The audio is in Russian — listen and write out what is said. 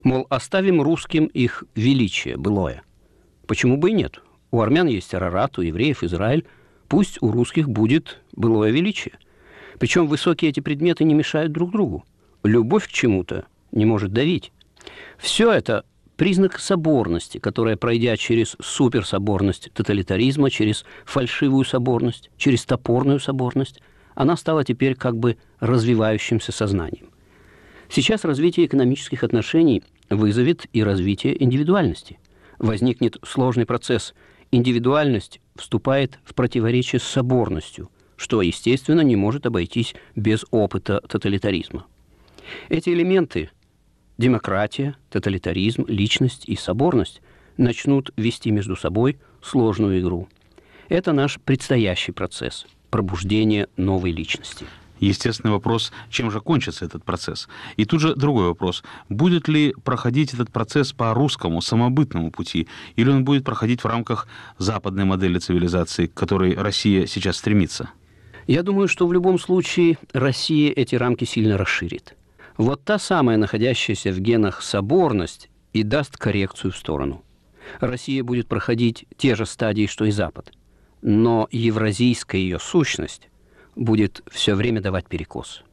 Мол, оставим русским их величие былое. Почему бы и нет? У армян есть Арарат, у евреев Израиль. Пусть у русских будет былое величие. Причем высокие эти предметы не мешают друг другу. Любовь к чему-то не может давить. Все это признак соборности, которая, пройдя через суперсоборность тоталитаризма, через фальшивую соборность, через топорную соборность, она стала теперь как бы развивающимся сознанием. Сейчас развитие экономических отношений вызовет и развитие индивидуальности. Возникнет сложный процесс. Индивидуальность вступает в противоречие с соборностью, что, естественно, не может обойтись без опыта тоталитаризма. Эти элементы – демократия, тоталитаризм, личность и соборность – начнут вести между собой сложную игру. Это наш предстоящий процесс пробуждения новой личности. Естественный вопрос, чем же кончится этот процесс? И тут же другой вопрос. Будет ли проходить этот процесс по русскому, самобытному пути, или он будет проходить в рамках западной модели цивилизации, к которой Россия сейчас стремится? Я думаю, что в любом случае Россия эти рамки сильно расширит. Вот та самая находящаяся в генах соборность и даст коррекцию в сторону. Россия будет проходить те же стадии, что и Запад, но евразийская ее сущность будет все время давать перекос.